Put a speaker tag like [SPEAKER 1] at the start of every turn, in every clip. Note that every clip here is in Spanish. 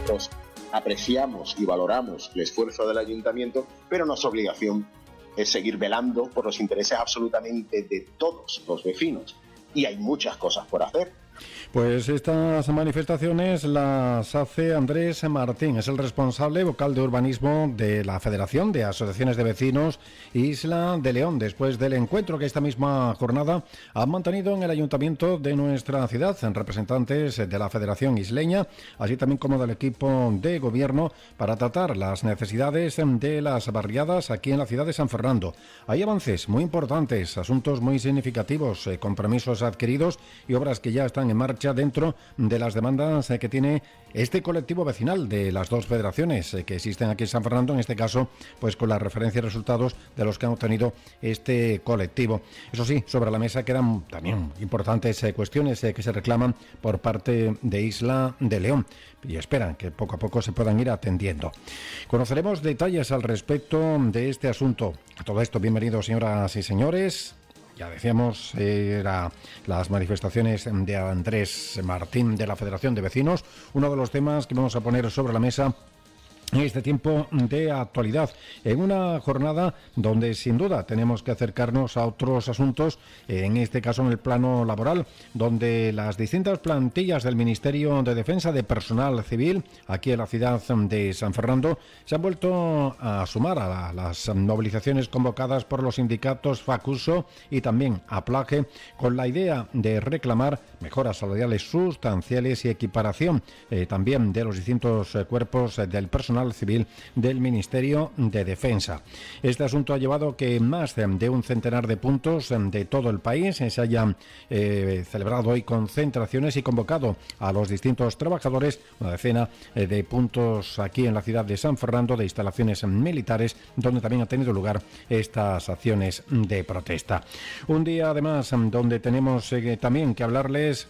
[SPEAKER 1] nosotros apreciamos y valoramos el esfuerzo del ayuntamiento, pero nuestra obligación es seguir velando por los intereses absolutamente de todos los vecinos. Y hay muchas cosas por hacer.
[SPEAKER 2] Pues estas manifestaciones las hace Andrés Martín, es el responsable vocal de urbanismo de la Federación de Asociaciones de Vecinos Isla de León, después del encuentro que esta misma jornada han mantenido en el ayuntamiento de nuestra ciudad, en representantes de la Federación Isleña, así también como del equipo de gobierno, para tratar las necesidades de las barriadas aquí en la ciudad de San Fernando. Hay avances muy importantes, asuntos muy significativos, compromisos adquiridos y obras que ya están en marcha dentro de las demandas que tiene este colectivo vecinal de las dos federaciones que existen aquí en San Fernando, en este caso pues con la referencia y resultados de los que han obtenido este colectivo. Eso sí, sobre la mesa quedan también importantes cuestiones que se reclaman por parte de Isla de León y esperan que poco a poco se puedan ir atendiendo. Conoceremos detalles al respecto de este asunto. A todo esto, bienvenidos señoras y señores. Ya decíamos, eran las manifestaciones de Andrés Martín de la Federación de Vecinos, uno de los temas que vamos a poner sobre la mesa en este tiempo de actualidad, en una jornada donde sin duda tenemos que acercarnos a otros asuntos, en este caso en el plano laboral, donde las distintas plantillas del Ministerio de Defensa de Personal Civil, aquí en la ciudad de San Fernando, se han vuelto a sumar a las movilizaciones convocadas por los sindicatos FACUSO y también APLAGE, con la idea de reclamar mejoras salariales sustanciales y equiparación también de los distintos cuerpos del personal civil del Ministerio de Defensa. Este asunto ha llevado que más de un centenar de puntos de todo el país se hayan celebrado hoy concentraciones y convocado a los distintos trabajadores, una decena de puntos aquí en la ciudad de San Fernando, de instalaciones militares, donde también ha tenido lugar estas acciones de protesta. Un día además donde tenemos también que hablarles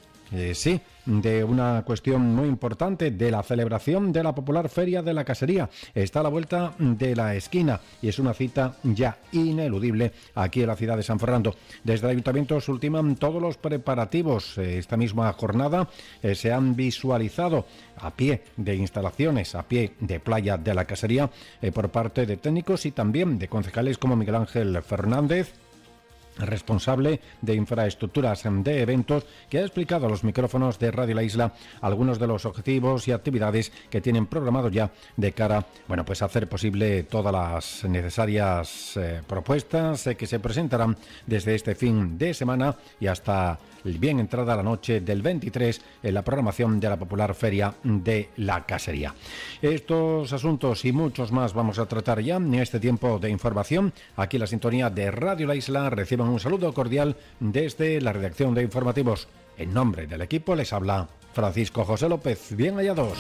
[SPEAKER 2] de una cuestión muy importante, de la celebración de la popular Feria de la Casería. Está a la vuelta de la esquina y es una cita ya ineludible aquí en la ciudad de San Fernando. Desde el ayuntamiento se ultiman todos los preparativos. Esta misma jornada se han visualizado a pie de instalaciones, a pie de playa de la Casería, por parte de técnicos y también de concejales como Miguel Ángel Fernández, responsable de infraestructuras de eventos, que ha explicado a los micrófonos de Radio La Isla algunos de los objetivos y actividades que tienen programados ya de cara, pues a hacer posible todas las necesarias propuestas que se presentarán desde este fin de semana y hasta bien entrada la noche del 23 en la programación de la popular Feria de la Casería. Estos asuntos y muchos más vamos a tratar ya en este tiempo de información. Aquí en la sintonía de Radio La Isla reciban un saludo cordial desde la redacción de informativos. En nombre del equipo les habla Francisco José López. Bien hallados.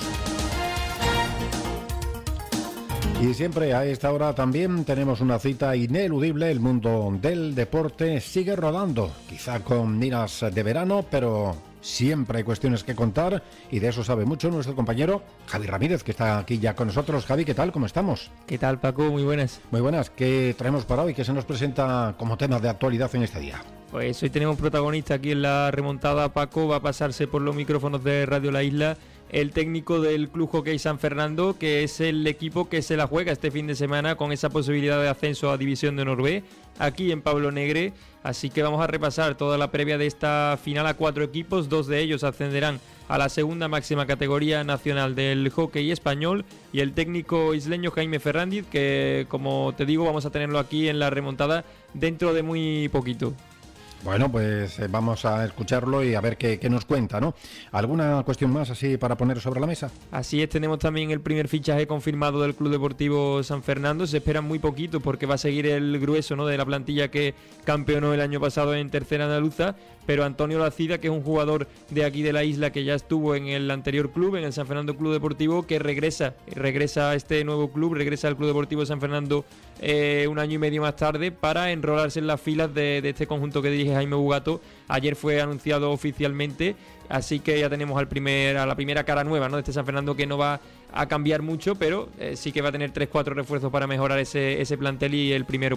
[SPEAKER 2] Y siempre a esta hora también tenemos una cita ineludible. El mundo del deporte sigue rodando, quizá con miras de verano, pero siempre hay cuestiones que contar y de eso sabe mucho nuestro compañero Javi Ramírez, que está aquí ya con nosotros. Javi, ¿qué tal? ¿Cómo estamos?
[SPEAKER 3] ¿Qué tal, Paco? Muy buenas.
[SPEAKER 2] Muy buenas. ¿Qué traemos para hoy? ¿Qué se nos presenta como tema de actualidad en este día?
[SPEAKER 3] Pues hoy tenemos protagonista aquí en la remontada. Paco va a pasarse por los micrófonos de Radio La Isla el técnico del Club Hockey San Fernando, que es el equipo que se la juega este fin de semana con esa posibilidad de ascenso a División de Honor B, aquí en Pablo Negre. Así que vamos a repasar toda la previa de esta final a 4 equipos. 2 de ellos ascenderán a la segunda máxima categoría nacional del hockey español, y el técnico isleño Jaime Fernández, que como te digo vamos a tenerlo aquí en la remontada dentro de muy poquito.
[SPEAKER 2] Bueno, pues vamos a escucharlo y a ver qué nos cuenta, ¿no? ¿Alguna cuestión más así para poner sobre la mesa?
[SPEAKER 3] Así es, tenemos también el primer fichaje confirmado del Club Deportivo San Fernando. Se espera muy poquito porque va a seguir el grueso, ¿no?, de la plantilla que campeonó el año pasado en tercera andaluza, pero Antonio Lacida, que es un jugador de aquí de la isla que ya estuvo en el anterior club, en el San Fernando Club Deportivo, que regresa a este nuevo club, regresa al Club Deportivo San Fernando un año y medio más tarde para enrolarse en las filas de este conjunto que dirige Jaime Bugato. Ayer fue anunciado oficialmente, así que ya tenemos a la primera cara nueva, ¿no?, de este San Fernando, que no va a cambiar mucho, pero sí que va a tener 3-4 refuerzos para mejorar ese plantel, y el primero